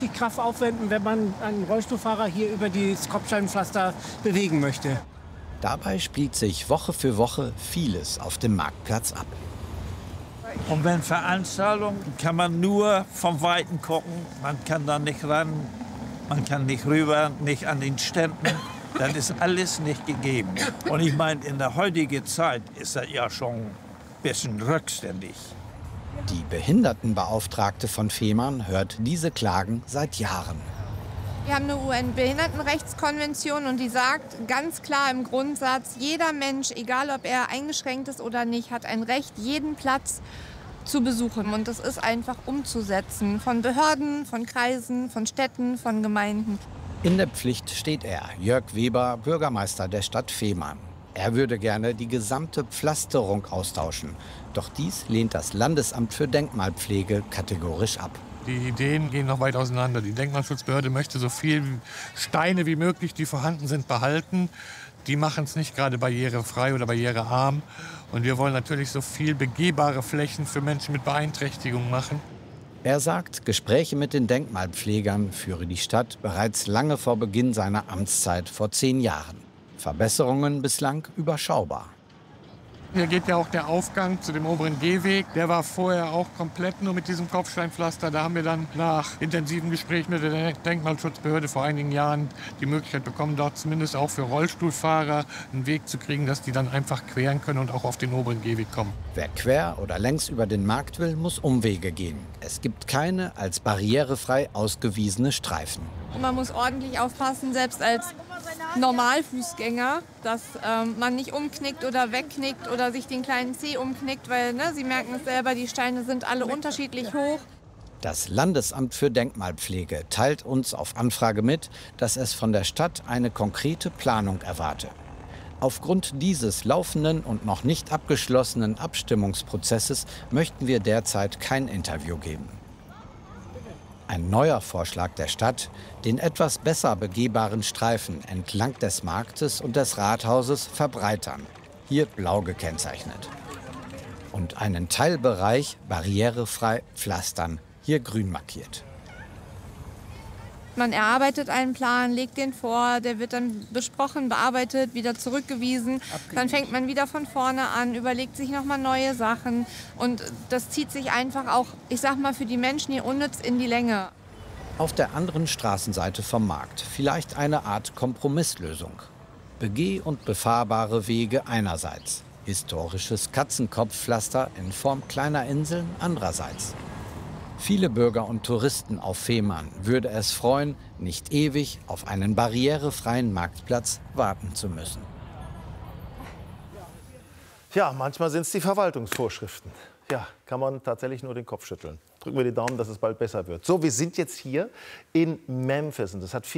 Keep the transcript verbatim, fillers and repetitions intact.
Die Kraft aufwenden, wenn man einen Rollstuhlfahrer hier über das Kopfsteinpflaster bewegen möchte. Dabei spielt sich Woche für Woche vieles auf dem Marktplatz ab. Und wenn Veranstaltungen, kann man nur vom Weiten gucken. Man kann da nicht ran, man kann nicht rüber, nicht an den Ständen. Dann ist alles nicht gegeben. Und ich meine, in der heutigen Zeit ist das ja schon ein bisschen rückständig. Die Behindertenbeauftragte von Fehmarn hört diese Klagen seit Jahren. Wir haben eine U N-Behindertenrechtskonvention und die sagt ganz klar im Grundsatz, jeder Mensch, egal ob er eingeschränkt ist oder nicht, hat ein Recht, jeden Platz zu besuchen. Und das ist einfach umzusetzen von Behörden, von Kreisen, von Städten, von Gemeinden. In der Pflicht steht er, Jörg Weber, Bürgermeister der Stadt Fehmarn. Er würde gerne die gesamte Pflasterung austauschen. Doch dies lehnt das Landesamt für Denkmalpflege kategorisch ab. Die Ideen gehen noch weit auseinander. Die Denkmalschutzbehörde möchte so viele Steine wie möglich, die vorhanden sind, behalten. Die machen es nicht gerade barrierefrei oder barrierearm. Und wir wollen natürlich so viel begehbare Flächen für Menschen mit Beeinträchtigung machen. Er sagt, Gespräche mit den Denkmalpflegern führe die Stadt bereits lange vor Beginn seiner Amtszeit vor zehn Jahren. Verbesserungen bislang überschaubar. Hier geht ja auch der Aufgang zu dem oberen Gehweg. Der war vorher auch komplett nur mit diesem Kopfsteinpflaster. Da haben wir dann nach intensiven Gesprächen mit der Denkmalschutzbehörde vor einigen Jahren die Möglichkeit bekommen, dort zumindest auch für Rollstuhlfahrer einen Weg zu kriegen, dass die dann einfach queren können und auch auf den oberen Gehweg kommen. Wer quer oder längs über den Markt will, muss Umwege gehen. Es gibt keine als barrierefrei ausgewiesene Streifen. Und man muss ordentlich aufpassen, selbst als Normalfußgänger, dass ähm, man nicht umknickt oder wegknickt oder sich den kleinen Zeh umknickt, weil ne, Sie merken es selber, die Steine sind alle unterschiedlich hoch. Das Landesamt für Denkmalpflege teilt uns auf Anfrage mit, dass es von der Stadt eine konkrete Planung erwarte. Aufgrund dieses laufenden und noch nicht abgeschlossenen Abstimmungsprozesses möchten wir derzeit kein Interview geben. Ein neuer Vorschlag der Stadt, den etwas besser begehbaren Streifen entlang des Marktes und des Rathauses verbreitern, hier blau gekennzeichnet. Und einen Teilbereich barrierefrei pflastern, hier grün markiert. Man erarbeitet einen Plan, legt den vor, der wird dann besprochen, bearbeitet, wieder zurückgewiesen. Dann fängt man wieder von vorne an, überlegt sich nochmal neue Sachen. Und das zieht sich einfach auch, ich sag mal, für die Menschen hier unnütz in die Länge. Auf der anderen Straßenseite vom Markt vielleicht eine Art Kompromisslösung. Begeh- und befahrbare Wege einerseits, historisches Katzenkopfpflaster in Form kleiner Inseln andererseits. Viele Bürger und Touristen auf Fehmarn würde es freuen, nicht ewig auf einen barrierefreien Marktplatz warten zu müssen. Ja, manchmal sind es die Verwaltungsvorschriften. Ja, kann man tatsächlich nur den Kopf schütteln. Drücken wir die Daumen, dass es bald besser wird. So, wir sind jetzt hier in Memphis und das hat viel